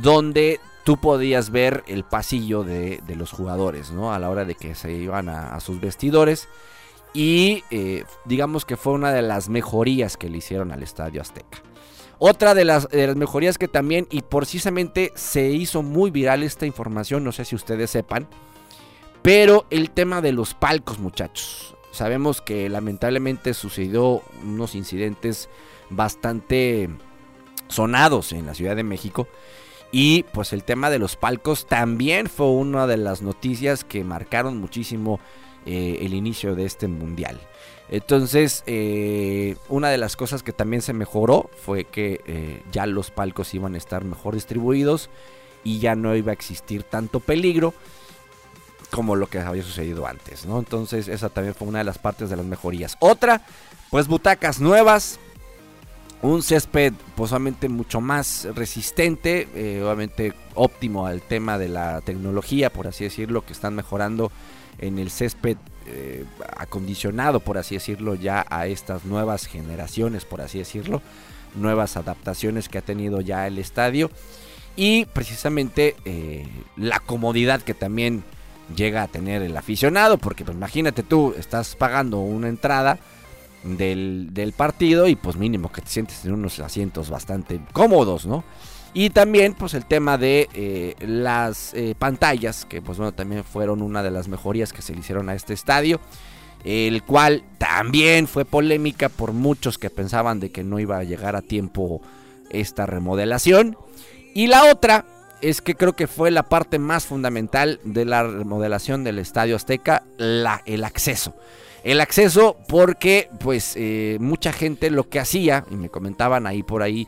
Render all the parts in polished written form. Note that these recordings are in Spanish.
donde tú podías ver el pasillo de los jugadores, ¿no? A la hora de que se iban a sus vestidores. Y digamos que fue una de las mejorías que le hicieron al Estadio Azteca. Otra de las mejorías que también, y precisamente se hizo muy viral esta información, no sé si ustedes sepan, pero el tema de los palcos, muchachos. Sabemos que lamentablemente sucedió unos incidentes bastante sonados en la Ciudad de México. Y pues el tema de los palcos también fue una de las noticias que marcaron muchísimo el inicio de este mundial. Entonces, una de las cosas que también se mejoró fue que ya los palcos iban a estar mejor distribuidos y ya no iba a existir tanto peligro como lo que había sucedido antes, ¿no? Entonces, esa también fue una de las partes de las mejorías. Otra, pues butacas nuevas, un césped posiblemente mucho más resistente, obviamente óptimo al tema de la tecnología, por así decirlo, que están mejorando en el césped acondicionado, por así decirlo, ya a estas nuevas generaciones, por así decirlo, nuevas adaptaciones que ha tenido ya el estadio, y precisamente la comodidad que también llega a tener el aficionado, porque pues imagínate tú, estás pagando una entrada del partido y pues mínimo que te sientes en unos asientos bastante cómodos, ¿no? Y también pues el tema de las pantallas, que pues bueno, también fueron una de las mejorías que se le hicieron a este estadio, el cual también fue polémica por muchos que pensaban de que no iba a llegar a tiempo esta remodelación. Y la otra es que creo que fue la parte más fundamental de la remodelación del Estadio Azteca, el acceso. El acceso porque pues mucha gente lo que hacía, y me comentaban ahí por ahí,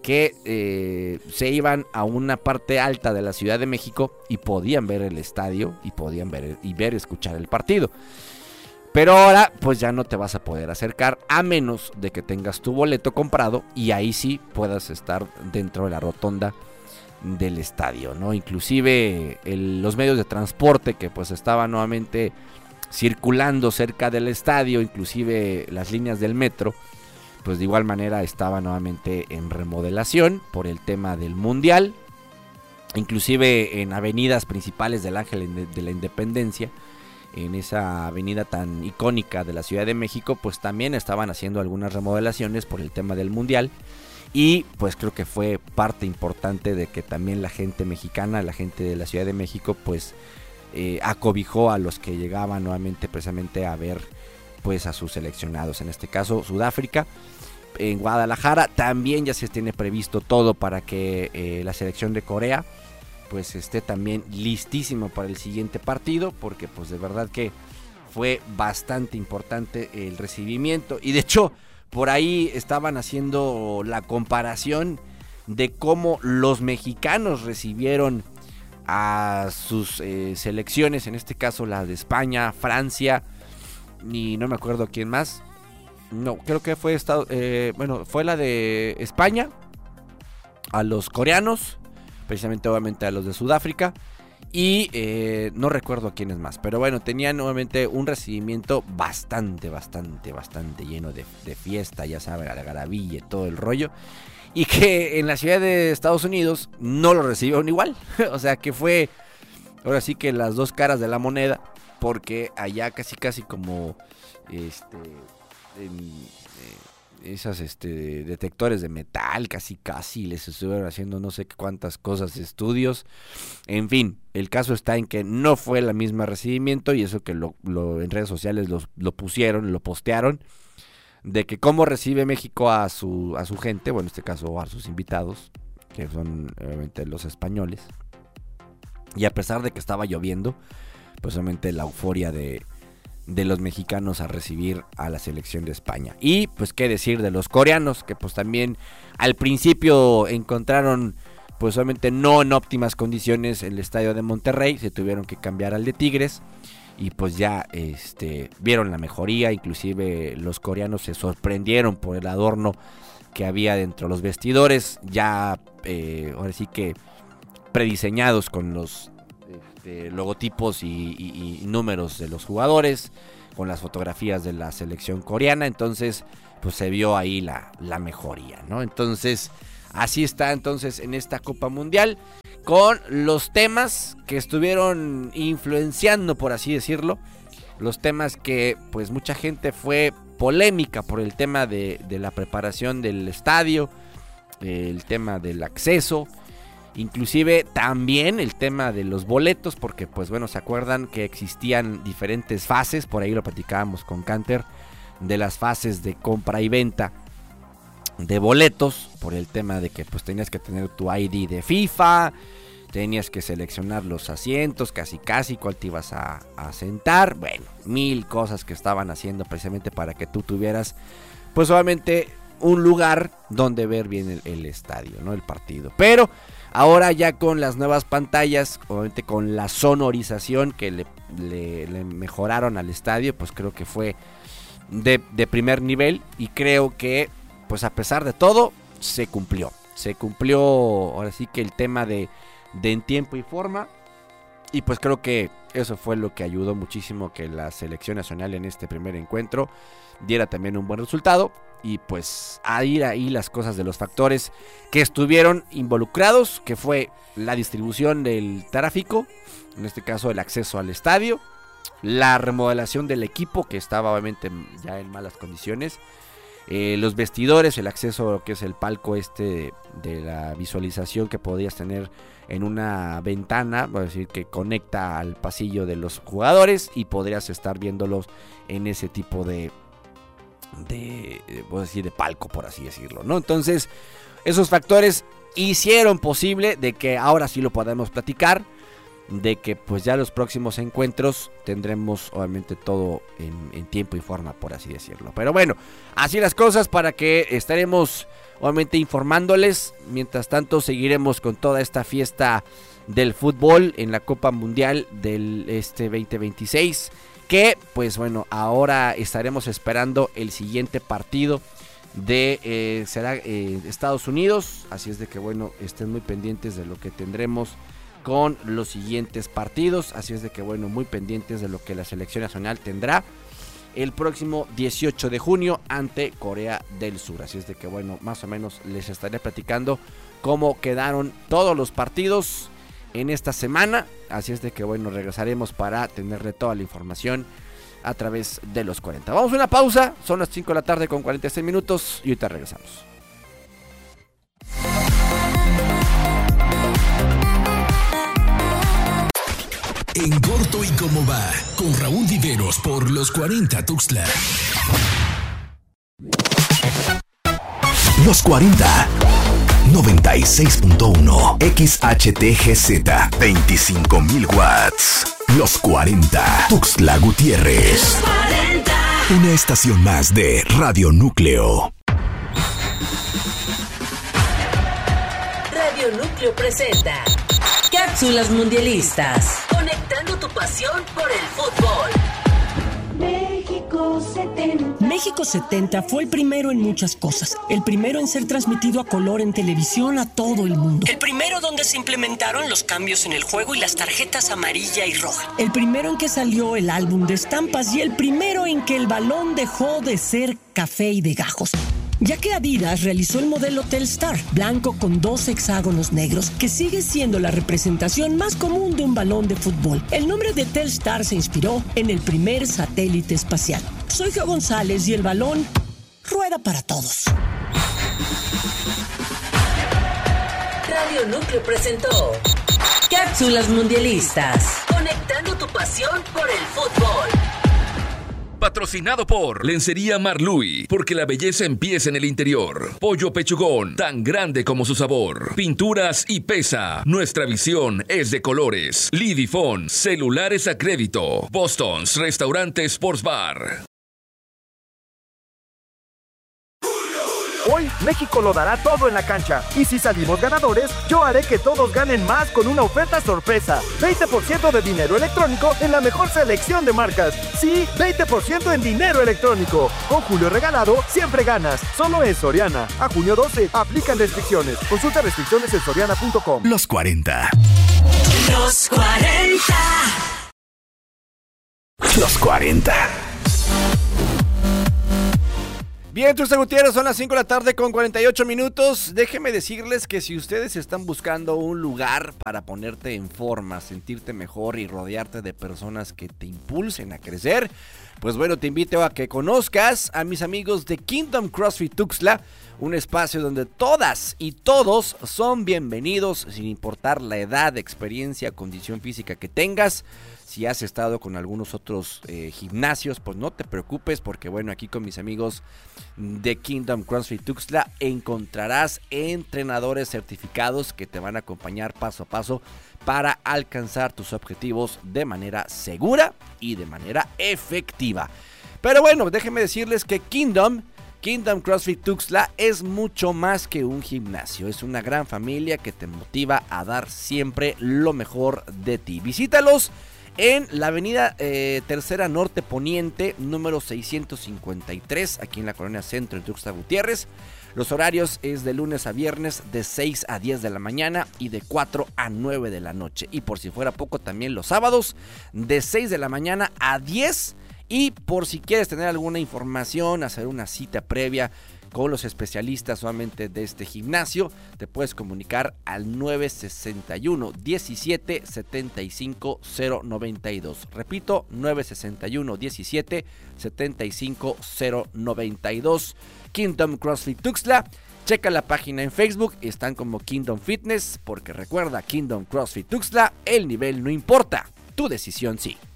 que se iban a una parte alta de la Ciudad de México y podían ver el estadio y podían escuchar el partido. Pero ahora pues ya no te vas a poder acercar a menos de que tengas tu boleto comprado y ahí sí puedas estar dentro de la rotonda del estadio, ¿no? Inclusive los medios de transporte que pues estaban nuevamente circulando cerca del estadio, inclusive las líneas del metro, pues de igual manera estaba nuevamente en remodelación por el tema del mundial. Inclusive en avenidas principales del Ángel de la Independencia, en esa avenida tan icónica de la Ciudad de México, pues también estaban haciendo algunas remodelaciones por el tema del mundial. Y pues creo que fue parte importante de que también la gente mexicana, la gente de la Ciudad de México, pues acobijó a los que llegaban nuevamente precisamente a ver pues a sus seleccionados, en este caso Sudáfrica. En Guadalajara también ya se tiene previsto todo para que la selección de Corea pues esté también listísimo para el siguiente partido, porque pues de verdad que fue bastante importante el recibimiento. Y de hecho por ahí estaban haciendo la comparación de cómo los mexicanos recibieron a sus selecciones, en este caso la de España, Francia, y no me acuerdo quién más. No, creo que fue fue la de España, a los coreanos, precisamente obviamente a los de Sudáfrica, y no recuerdo a quiénes más, pero bueno, tenían nuevamente un recibimiento bastante lleno de fiesta, ya saben, algarabía y todo el rollo, y que en la ciudad de Estados Unidos no lo recibieron igual, o sea que fue ahora sí que las dos caras de la moneda, porque allá casi como esas detectores de metal casi les estuvieron haciendo no sé cuántas cosas, estudios, en fin, el caso está en que no fue el mismo recibimiento, y eso que lo en redes sociales lo pusieron, lo postearon, de que cómo recibe México a su gente, bueno, en este caso a sus invitados, que son obviamente los españoles, y a pesar de que estaba lloviendo, pues obviamente la euforia de los mexicanos a recibir a la selección de España. Y pues qué decir de los coreanos, que pues también al principio encontraron pues obviamente no en óptimas condiciones el estadio de Monterrey, se tuvieron que cambiar al de Tigres, y pues ya vieron la mejoría. Inclusive los coreanos se sorprendieron por el adorno que había dentro de los vestidores, ya ahora sí que prediseñados con los logotipos y números de los jugadores, con las fotografías de la selección coreana. Entonces pues se vio ahí la mejoría, ¿no? Entonces así está entonces en esta Copa Mundial, con los temas que estuvieron influenciando, por así decirlo, los temas que pues mucha gente fue polémica por el tema de la preparación del estadio, el tema del acceso, inclusive también el tema de los boletos, porque pues bueno, se acuerdan que existían diferentes fases, por ahí lo platicábamos con Canter, de las fases de compra y venta de boletos, por el tema de que pues tenías que tener tu ID de FIFA, tenías que seleccionar los asientos, casi cuál te ibas a sentar, bueno, mil cosas que estaban haciendo precisamente para que tú tuvieras pues obviamente un lugar donde ver bien el estadio, ¿no? El partido. Pero ahora ya con las nuevas pantallas, obviamente con la sonorización que le mejoraron al estadio, pues creo que fue de primer nivel, y creo que pues a pesar de todo se cumplió ahora sí que el tema de en tiempo y forma, y pues creo que eso fue lo que ayudó muchísimo que la selección nacional en este primer encuentro diera también un buen resultado, y pues a ir ahí las cosas de los factores que estuvieron involucrados, que fue la distribución del tráfico, en este caso el acceso al estadio, la remodelación del equipo que estaba obviamente ya en malas condiciones, los vestidores, el acceso a lo que es el palco de la visualización que podías tener en una ventana, es decir, que conecta al pasillo de los jugadores, y podrías estar viéndolos en ese tipo de palco, por así decirlo, ¿no? Entonces, esos factores hicieron posible de que ahora sí lo podamos platicar, de que pues ya los próximos encuentros tendremos obviamente todo en tiempo y forma, por así decirlo. Pero bueno, así las cosas, para que estaremos obviamente informándoles. Mientras tanto seguiremos con toda esta fiesta del fútbol en la Copa Mundial del 2026, que pues bueno, ahora estaremos esperando el siguiente partido será Estados Unidos, así es de que bueno, estén muy pendientes de lo que tendremos con los siguientes partidos, así es de que bueno, muy pendientes de lo que la selección nacional tendrá el próximo 18 de junio ante Corea del Sur, así es de que bueno, más o menos les estaré platicando cómo quedaron todos los partidos en esta semana, así es de que bueno, regresaremos para tenerle toda la información a través de los 40. Vamos a una pausa, son las 5 de la tarde con 46 minutos y ahorita regresamos. En corto y cómo va, con Raúl Viveros por los 40 Tuxtla. Los 40 96.1 XHTGZ 25,000 watts. Los 40 Tuxtla Gutiérrez. 40. Una estación más de Radio Núcleo. Radio Núcleo presenta Cápsulas Mundialistas, conectando tu pasión por el fútbol. México 70 fue el primero en muchas cosas. El primero en ser transmitido a color en televisión a todo el mundo. El primero donde se implementaron los cambios en el juego y las tarjetas amarilla y roja. El primero en que salió el álbum de estampas, y el primero en que el balón dejó de ser café y de gajos, ya que Adidas realizó el modelo Telstar, blanco con 2 hexágonos negros, que sigue siendo la representación más común de un balón de fútbol. El nombre de Telstar se inspiró en el primer satélite espacial. Soy Geo González y el balón rueda para todos. Radio Núcleo presentó Cápsulas Mundialistas, conectando tu pasión por el fútbol. Patrocinado por Lencería Marluy, porque la belleza empieza en el interior. Pollo Pechugón, tan grande como su sabor. Pinturas y Pesa, nuestra visión es de colores. Lidifón, celulares a crédito. Boston's Restaurante Sports Bar. Hoy México lo dará todo en la cancha, y si salimos ganadores, yo haré que todos ganen más con una oferta sorpresa. 20% de dinero electrónico en la mejor selección de marcas. Sí, 20% en dinero electrónico. Con Julio Regalado siempre ganas. Solo en Soriana. A junio 12 aplican restricciones. Consulta restricciones en soriana.com. Los 40. Los 40. Los 40. Bien, Tuxtla Gutiérrez, son las 5 de la tarde con 48 minutos. Déjenme decirles que si ustedes están buscando un lugar para ponerte en forma, sentirte mejor y rodearte de personas que te impulsen a crecer, pues bueno, te invito a que conozcas a mis amigos de Kingdom CrossFit Tuxtla, un espacio donde todas y todos son bienvenidos sin importar la edad, experiencia, condición física que tengas. Si has estado con algunos otros gimnasios, pues no te preocupes porque bueno, aquí con mis amigos de Kingdom CrossFit Tuxtla encontrarás entrenadores certificados que te van a acompañar paso a paso para alcanzar tus objetivos de manera segura y de manera efectiva. Pero bueno, déjenme decirles que Kingdom CrossFit Tuxtla es mucho más que un gimnasio, es una gran familia que te motiva a dar siempre lo mejor de ti. Visítalos en la avenida Tercera Norte Poniente, número 653, aquí en la colonia Centro de Tuxtla Gutiérrez. Los horarios es de lunes a viernes de 6 a 10 de la mañana y de 4 a 9 de la noche. Y por si fuera poco, también los sábados de 6 de la mañana a 10. Y por si quieres tener alguna información, hacer una cita previa con los especialistas solamente de este gimnasio, te puedes comunicar al 961 17 75 092. Repito, 961 17 75 092. Kingdom CrossFit Tuxtla. Checa la página en Facebook, están como Kingdom Fitness, porque recuerda, Kingdom CrossFit Tuxtla, el nivel no importa, tu decisión sí.